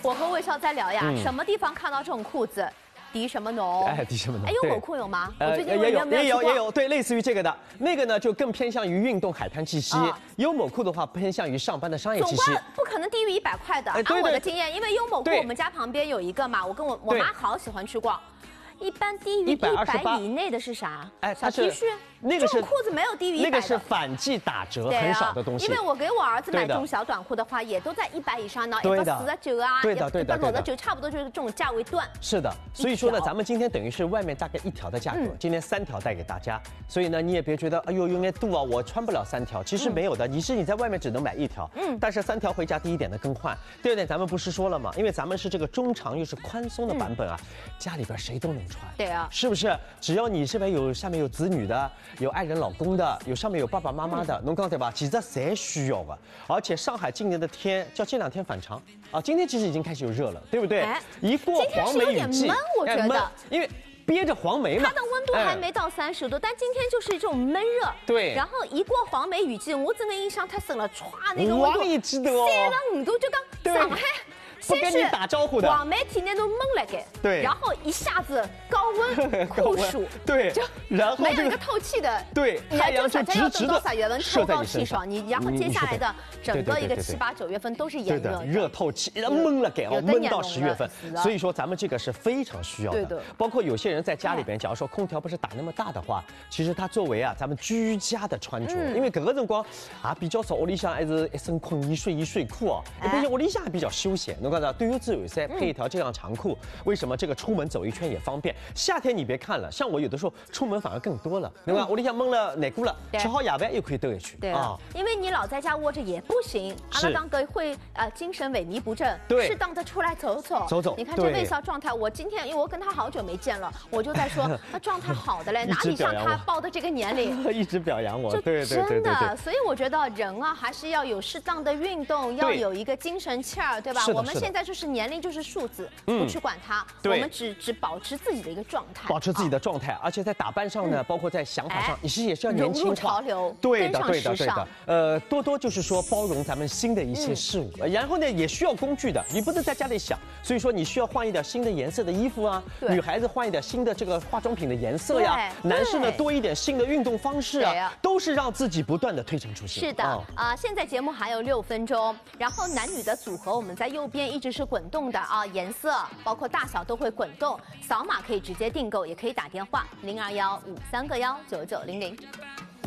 我和魏少在聊呀，什么地方看到这种裤子？迪什么农？ 哎，迪什么农？ 哎，优某裤有吗？我最近也有， 对，类似于这个的。那个呢，就更偏向于运动海滩气息。优某裤的话，偏向于上班的商业气息。 总归不可能低于100块的。按我的经验，因为优某裤我们家旁边有一个嘛，我跟我妈好喜欢去逛。一般低于120以内的是啥？ 哎， 小 T 恤。 那个是裤子没有低于100的。 那个是反季打折很少的东西。 因为我给我儿子买这种小短裤的话，也都在100以上呢，149啊，169，差不多就是这种价位段。 是的，所以说呢，咱们今天等于是外面大概1条的价格，今天3条带给大家。所以呢，你也别觉得哎呦有点度啊，我穿不了3条，其实没有的，你在外面只能买1条，但是3条回家第一点的更换，第二点咱们不是说了吗？因为咱们是这个中长又是宽松的版本啊，家里边谁都能穿。 对啊， 是不是？只要你这边下面有子女的，有爱人老公的，上面有爸爸妈妈的，侬讲对吧？其实谁需要的？而且上海今年的天叫这2天反常啊，今天其实已经开始有热了，对不对？一过黄梅雨季， 我觉得， 因为憋着黄梅嘛， 它的温度还没到30度，但今天就是这种闷热。 对。 然后一过黄梅雨季，我整个印象太深了，歘，那个温度35度，就刚上海。 不跟你打招呼的， 黄梅体内都闷了给， 对， 然后一下子高温酷暑， 对， 就然后没有一个透气的， 对，太阳就直直的透高气爽，你然后接下来的整个一个7、8、9月份都是炎热， 热透气，闷了给闷到10月份，所以说咱们这个是非常需要的，包括有些人在家里边，假如说空调不是打那么大的话，其实它作为咱们居家的穿着，因为这个辰光比较少，屋里向还是一身困衣睡衣睡裤哦，毕竟屋里向还比较休闲，对优自由衫配一条这样长裤，为什么这个出门走一圈也方便？夏天你别看了，像我有的时候出门反而更多了，对吧？我里向闷了内裤了，吃好夜饭又可以兜一圈。 对啊，因为你老在家窝着也不行，阿拉当个会精神萎靡不振， 对， 适当的出来走走。你看这魏少状态，我今天因为我跟他好久没见了，我就在说他状态好的嘞，哪里像他报的这个年龄， 一直表扬我，对， 真的。所以我觉得人啊还是要有适当的运动，要有一个精神气儿，对吧？我们现在就是年龄就是数字，不去管它，我们只保持自己的一个状态， 保持自己的状态，而且在打扮上呢，包括在想法上，其实也是要年轻化， 融入潮流， 对的。多就是说包容咱们新的一些事物，然后呢也需要工具的，你不能在家里想，所以说你需要换一点新的颜色的衣服啊，女孩子换一点新的这个化妆品的颜色呀，男士呢多一点新的运动方式啊，都是让自己不断的推陈出新。 是的，现在节目还有6分钟，然后男女的组合我们在右边一直是滚动的啊，颜色包括大小都会滚动，扫码可以直接订购，也可以打电话0215319900。